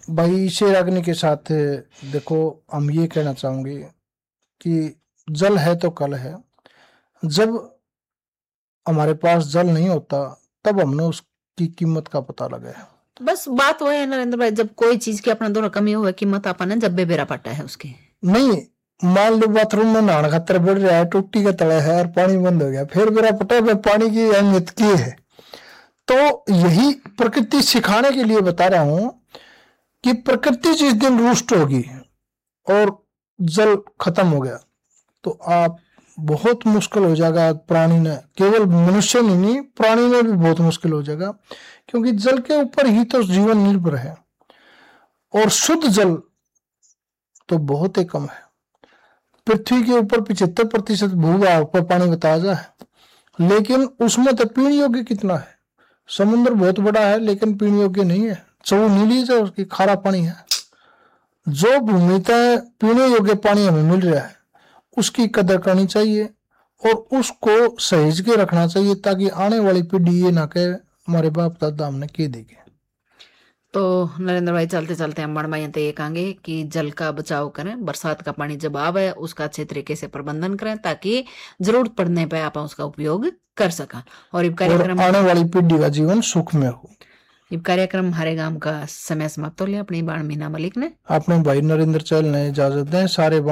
भाई इसे रखने के साथ देखो, हम ये कहना चाहूंगे कि जल है तो कल है। जब हमारे पास जल नहीं होता तब हमने उसकी कीमत का पता लगाया। बस बात वो है नरेंद्र भाई, जब कोई चीज की अपना दोनों कमी हुआ कीमत अपन जब बेबेरा पट्टा है उसकी। नहीं, मान लो बाथरूम में नहाने खातर बढ़ रहा है, टूटी का तला है और पानी बंद हो गया, फिर मेरा पता है पानी की अहमियत की है। तो यही प्रकृति सिखाने के लिए बता रहा हूं कि प्रकृति जिस दिन रुष्ट होगी और जल खत्म हो गया तो आप बहुत मुश्किल हो जाएगा। प्राणी ने, केवल मनुष्य नहीं, प्राणी में भी बहुत मुश्किल हो जाएगा, क्योंकि जल के ऊपर ही तो जीवन निर्भर है। और शुद्ध जल तो बहुत ही कम है। पृथ्वी के ऊपर 75% भूभाग पर पानी बताया जाए, लेकिन उसमें तो पीने योग्य कितना है। समुद्र बहुत बड़ा है लेकिन पीने योग्य नहीं है। चौ नीली है उसकी, खारा पानी है। जो भूमि तय पीने योग्य पानी हमें मिल रहा है उसकी कदर करनी चाहिए और उसको सहेज के रखना चाहिए, ताकि आने वाली पीढ़ी ये ना कहे हमारे बाप दादा हमने के देखे। तो नरेंद्र भाई चलते चलते हम बड़ भाई ये कहेंगे कि जल का बचाव करें, बरसात का पानी जब आवे उसका अच्छे तरीके से प्रबंधन करें ताकि जरूरत पड़ने पे आप उसका उपयोग कर सका। और ये कार्यक्रम आने वाली पीढ़ी का जीवन सुख में हो। ये कार्यक्रम हरे गांव का समय समाप्त हो लिया। अपनी बाण मीना मलिक ने, अपने भाई नरेंद्र चहल ने इजाजत दें। सारे